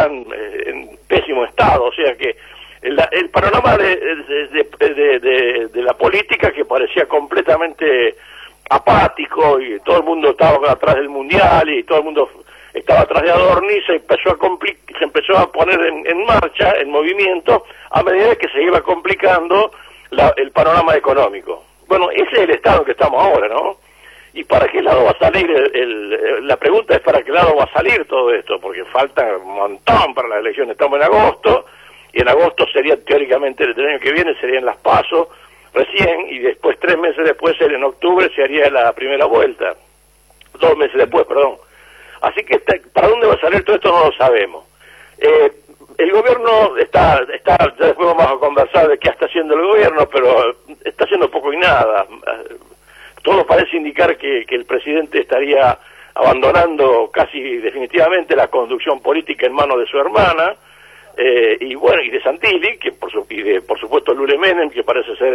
están en pésimo estado, o sea que el panorama de la política, que parecía completamente apático y todo el mundo estaba atrás del mundial y todo el mundo estaba atrás de Adorni, se empezó a poner en marcha, en movimiento, a medida que se iba complicando el panorama económico. Bueno, ese es el estado en que estamos ahora, ¿no? ¿Y para qué lado va a salir? La pregunta es para qué lado va a salir todo esto, porque falta un montón para las elecciones. Estamos en agosto, y en agosto sería, teóricamente, el año que viene serían las PASO recién, y después, 3 meses después, en octubre, se haría la primera vuelta. 2 meses después, perdón. Así que, ¿para dónde va a salir todo esto? No lo sabemos. El gobierno está, ya después vamos a conversar de qué está haciendo el gobierno, pero está haciendo poco y nada. Todo parece indicar que el presidente estaría abandonando casi definitivamente la conducción política en manos de su hermana, y bueno, y de Santilli, que por supuesto Lule Menem, que parece ser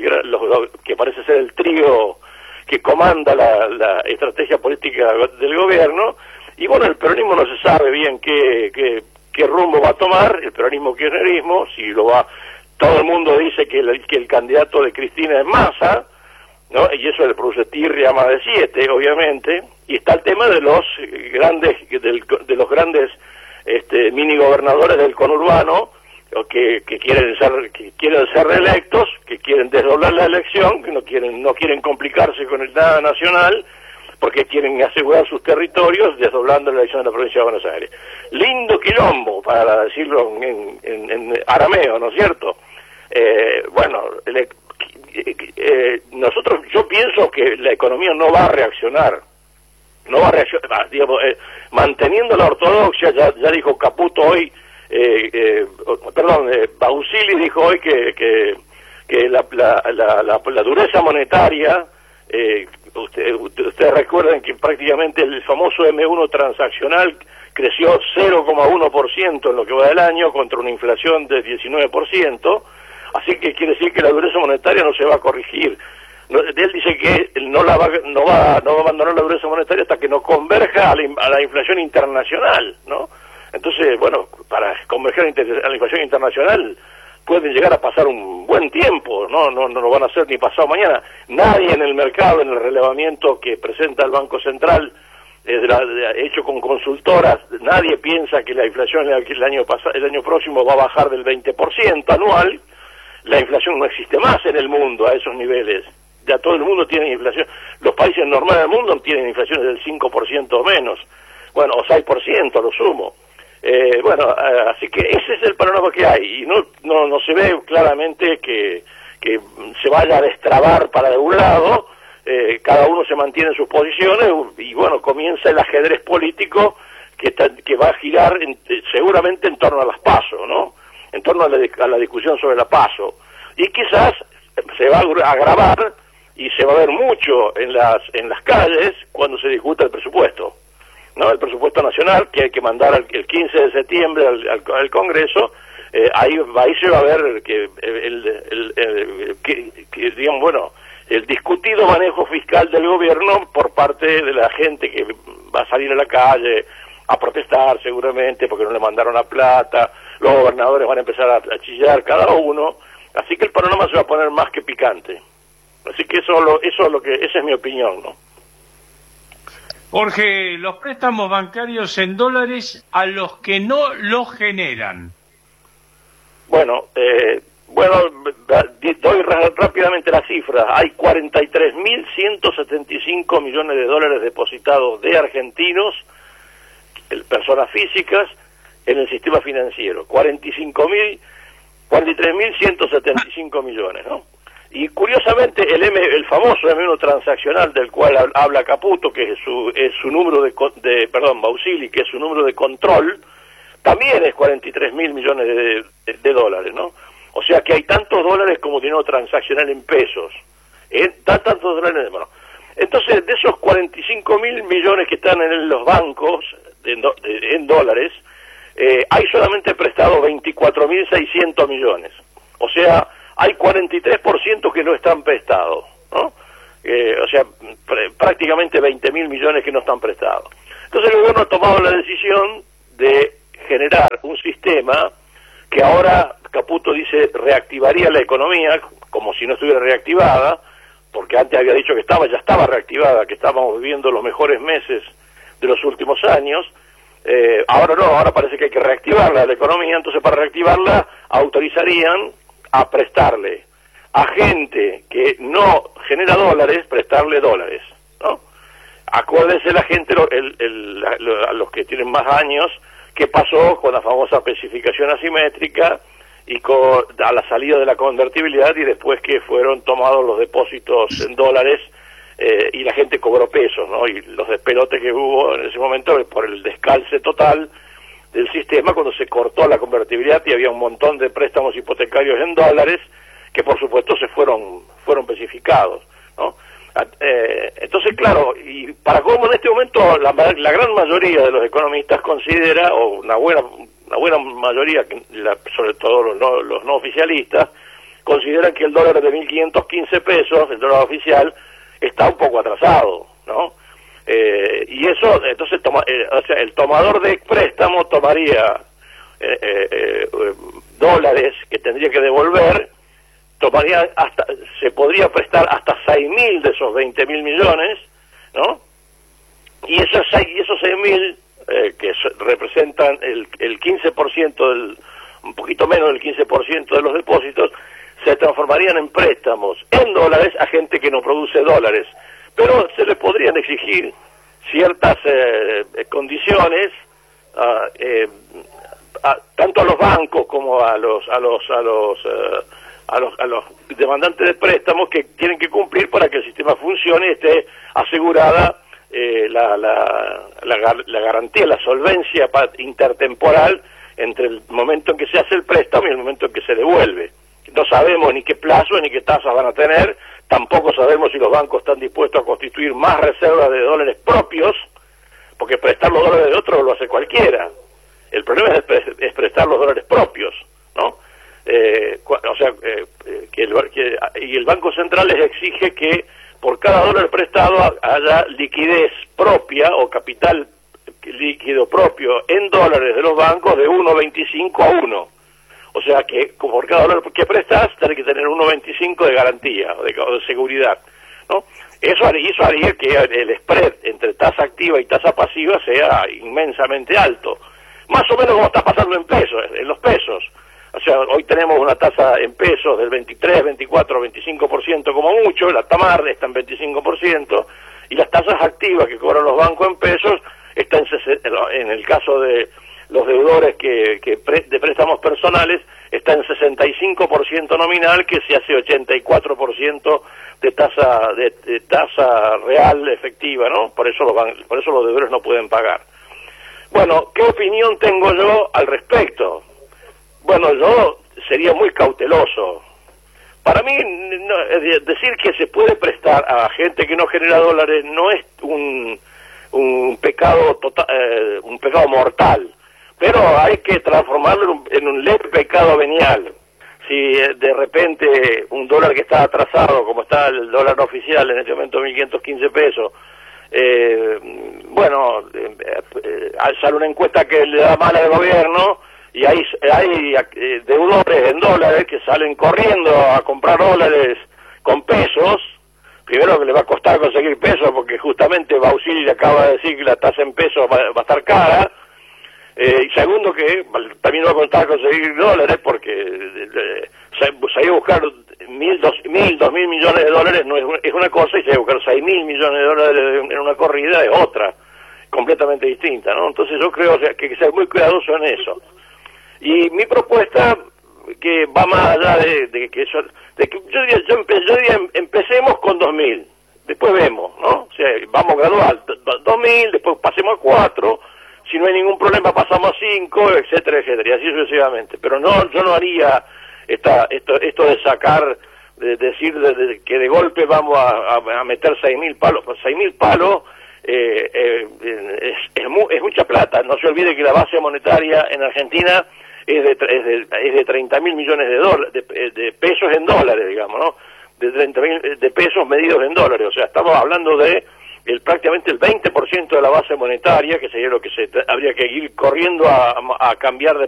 el trío que comanda la estrategia política del gobierno. Y bueno, el peronismo no se sabe bien qué rumbo va a tomar, el peronismo-kirchnerismo, todo el mundo dice que el candidato de Cristina es Massa, ¿no? Y eso le produce tirria más de 7, obviamente, y está el tema de los grandes mini gobernadores del conurbano, que quieren ser reelectos, que quieren desdoblar la elección, que no quieren complicarse con el nada nacional, porque quieren asegurar sus territorios desdoblando la elección de la provincia de Buenos Aires. Lindo quilombo, para decirlo en arameo, ¿no es cierto? Yo pienso que la economía no va a reaccionar, digamos, manteniendo la ortodoxia. Ya dijo Caputo hoy, Bausili dijo hoy que la dureza monetaria, ustedes recuerdan que prácticamente el famoso M1 transaccional creció 0,1% en lo que va del año, contra una inflación de 19%, así que quiere decir que la dureza monetaria no se va a corregir. Él dice que no va a abandonar la dureza monetaria hasta que no converja a la inflación internacional, ¿no? Entonces, bueno, para converger a la inflación internacional pueden llegar a pasar un buen tiempo, no lo van a hacer ni pasado mañana. Nadie en el mercado, en el relevamiento que presenta el Banco Central, hecho con consultoras, nadie piensa que la inflación el año próximo va a bajar del 20% anual. La inflación no existe más en el mundo a esos niveles. Ya todo el mundo tiene inflación. Los países normales del mundo tienen inflaciones del 5% o menos. Bueno, o 6% lo sumo. Así que ese es el panorama que hay. Y no se ve claramente que se vaya a destrabar para de un lado. Cada uno se mantiene en sus posiciones y bueno, comienza el ajedrez político que va a girar seguramente en torno a las PASO, ¿no? En torno a la discusión sobre la PASO. Y quizás se va a agravar y se va a ver mucho en las calles cuando se discuta el presupuesto, ¿no? El presupuesto nacional, que hay que mandar el 15 de septiembre al Congreso. Ahí se va a ver digamos, bueno, el discutido manejo fiscal del gobierno por parte de la gente que va a salir a la calle a protestar seguramente porque no le mandaron la plata. Los gobernadores van a empezar a chillar cada uno, así que el panorama se va a poner más que picante. Así que esa es mi opinión, ¿no? Jorge, los préstamos bancarios en dólares a los que no los generan. Doy rápidamente la cifra. Hay 43.175 millones de dólares depositados de argentinos, personas físicas, en el sistema financiero. 43.175 millones, ¿no? Y curiosamente el famoso M1 transaccional del cual habla Caputo, que es su número Bausili, que es su número de control, también es 43.000 millones de dólares, ¿no? O sea que hay tantos dólares como dinero transaccional en pesos. Tantos dólares, bueno. Entonces, de esos 45.000 millones que están en los bancos en dólares, hay solamente prestado 24.600 millones. O sea, hay 43% que no están prestados, ¿no? O sea, prácticamente 20.000 millones que no están prestados. Entonces el gobierno ha tomado la decisión de generar un sistema que ahora Caputo dice reactivaría la economía, como si no estuviera reactivada, porque antes había dicho que ya estaba reactivada, que estábamos viviendo los mejores meses de los últimos años. Ahora no, ahora parece que hay que reactivarla la economía, entonces para reactivarla autorizarían a prestarle a gente que no genera dólares, prestarle dólares, ¿no? Acuérdense la gente, a los que tienen más años, qué pasó con la famosa especificación asimétrica y a la salida de la convertibilidad y después que fueron tomados los depósitos en dólares y la gente cobró pesos, ¿no? Y los despelotes que hubo en ese momento por el descalce total del sistema cuando se cortó la convertibilidad y había un montón de préstamos hipotecarios en dólares que por supuesto fueron especificados, ¿no? Entonces, claro, y para cómo en este momento la gran mayoría de los economistas considera, o una buena mayoría, sobre todo los no oficialistas, consideran que el dólar de 1.515 pesos, el dólar oficial, está un poco atrasado, ¿no? Y eso, entonces, o sea, el tomador de préstamo tomaría dólares que tendría que devolver, se podría prestar hasta 6.000 de esos 20.000 millones, ¿no? Y esos 6.000, que representan el 15%, un poquito menos del 15% de los depósitos, se transformarían en préstamos en dólares a gente que no produce dólares. Pero se les podrían exigir ciertas condiciones, tanto a los bancos como a los demandantes de préstamos, que tienen que cumplir para que el sistema funcione y esté asegurada la garantía, la solvencia intertemporal entre el momento en que se hace el préstamo y el momento en que se devuelve. No sabemos ni qué plazo ni qué tasas van a tener, tampoco sabemos si los bancos están dispuestos a constituir más reservas de dólares propios, porque prestar los dólares de otros lo hace cualquiera. El problema es prestar los dólares propios, ¿no? O sea, y el Banco Central les exige que por cada dólar prestado haya liquidez propia o capital líquido propio en dólares de los bancos de 1.25 a 1. O sea que por cada dólar que prestas tenés que tener 1.25 de garantía o de seguridad, ¿no? Eso haría que el spread entre tasa activa y tasa pasiva sea inmensamente alto. Más o menos como está pasando en los pesos. O sea, hoy tenemos una tasa en pesos del 23, 24, 25% como mucho, la TAMAR está en 25%, y las tasas activas que cobran los bancos en pesos están en el caso de los deudores de préstamos personales, está en 65% nominal, que se hace 84% de tasa real efectiva, ¿no? Por eso los deudores no pueden pagar. Bueno, ¿qué opinión tengo yo al respecto? Bueno, yo sería muy cauteloso. Para mí, decir que se puede prestar a gente que no genera dólares no es un pecado un pecado mortal, pero hay que transformarlo en un leve pecado venial. Si de repente un dólar que está atrasado, como está el dólar oficial en este momento 1.515 pesos, sale una encuesta que le da mal al gobierno, y hay deudores en dólares que salen corriendo a comprar dólares con pesos. Primero, que le va a costar conseguir pesos, porque justamente Bausili le acaba de decir que la tasa en pesos va a estar cara. Y segundo, que también va a costar conseguir dólares, porque salir a buscar 2.000 millones de dólares es una cosa, y salir a buscar 6.000 millones de dólares en una corrida es otra, completamente distinta, ¿no? Entonces yo creo que hay que ser muy cuidadoso en eso. Y mi propuesta, que va más allá de que eso, yo diría, empecemos con 2.000, después vemos, ¿no? O sea, vamos gradual, 2.000, después pasemos a 4, si no hay ningún problema pasamos a 5, etcétera, etcétera, y así sucesivamente. Pero yo no haría esto de sacar, de decir que de golpe vamos a meter 6.000 palos. 6.000 palos es mucha plata. No se olvide que la base monetaria en Argentina es de 30.000 millones de pesos en dólares, digamos, ¿no? De 30.000 de pesos medidos en dólares. O sea, estamos hablando de prácticamente el 20% de la base monetaria, que sería lo que habría que ir corriendo a cambiar de